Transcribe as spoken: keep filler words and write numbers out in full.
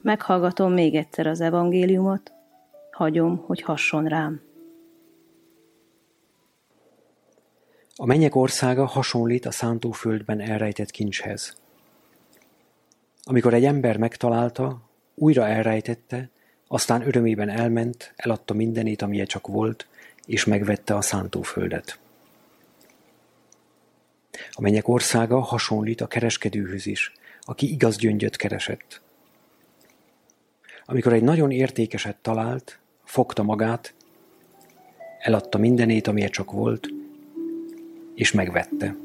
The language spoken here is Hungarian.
Meghallgatom még egyszer az evangéliumot, hagyom, hogy hasson rám. A mennyek országa hasonlít a szántóföldben elrejtett kincshez. Amikor egy ember megtalálta, újra elrejtette, aztán örömében elment, eladta mindenét, amilyen csak volt, és megvette a szántóföldet. A mennyek országa hasonlít a kereskedőhöz is, aki igaz gyöngyöt keresett. Amikor egy nagyon értékeset talált, fogta magát, eladta mindenét, amilyen csak volt, és megvette.